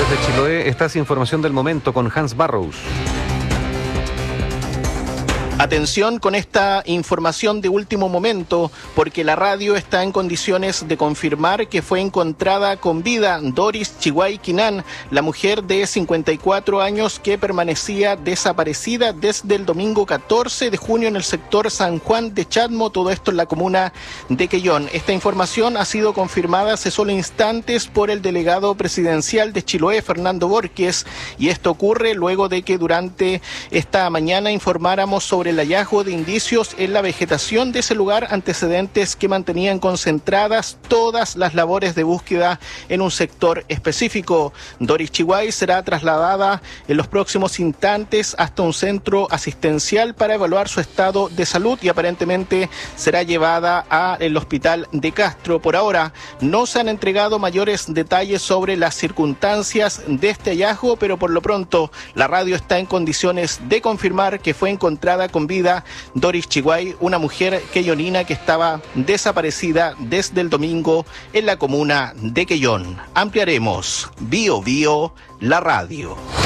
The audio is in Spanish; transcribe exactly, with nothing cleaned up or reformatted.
Desde Chiloé, esta es información del momento con Hans Barrows. Atención con esta información de último momento, porque la radio está en condiciones de confirmar que fue encontrada con vida Doris Chihuay Quinan, la mujer de cincuenta y cuatro años que permanecía desaparecida desde el domingo catorce de junio en el sector San Juan de Chadmo, todo esto en la comuna de Quellón. Esta información ha sido confirmada hace solo instantes por el delegado presidencial de Chiloé, Fernando Borges, y esto ocurre luego de que durante esta mañana informáramos sobre el hallazgo de indicios en la vegetación de ese lugar, antecedentes que mantenían concentradas todas las labores de búsqueda en un sector específico. Doris Chihuay será trasladada en los próximos instantes hasta un centro asistencial para evaluar su estado de salud y aparentemente será llevada al hospital de Castro. Por ahora no se han entregado mayores detalles sobre las circunstancias de este hallazgo, pero por lo pronto la radio está en condiciones de confirmar que fue encontrada con vida Doris Chihuay, una mujer quellonina que estaba desaparecida desde el domingo en la comuna de Quellón. Ampliaremos Bio Bio, la radio.